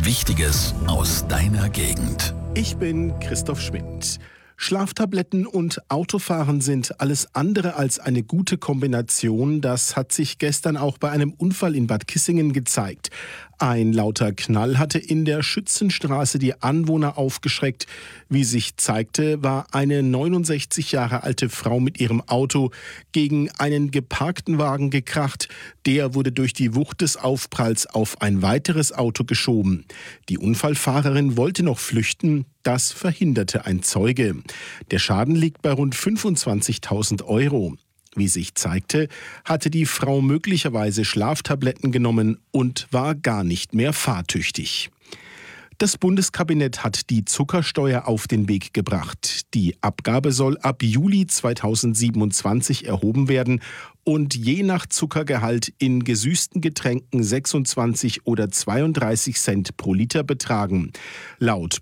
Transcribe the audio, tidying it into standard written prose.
Wichtiges aus deiner Gegend. Ich bin Christoph Schmidt. Schlaftabletten und Autofahren sind alles andere als eine gute Kombination. Das hat sich gestern auch bei einem Unfall in Bad Kissingen gezeigt. Ein lauter Knall hatte in der Schützenstraße die Anwohner aufgeschreckt. Wie sich zeigte, war eine 69 Jahre alte Frau mit ihrem Auto gegen einen geparkten Wagen gekracht. Der wurde durch die Wucht des Aufpralls auf ein weiteres Auto geschoben. Die Unfallfahrerin wollte noch flüchten. Das verhinderte ein Zeuge. Der Schaden liegt bei rund 25.000 Euro. Wie sich zeigte, hatte die Frau möglicherweise Schlaftabletten genommen und war gar nicht mehr fahrtüchtig. Das Bundeskabinett hat die Zuckersteuer auf den Weg gebracht. Die Abgabe soll ab Juli 2027 erhoben werden und je nach Zuckergehalt in gesüßten Getränken 26 oder 32 Cent pro Liter betragen. Laut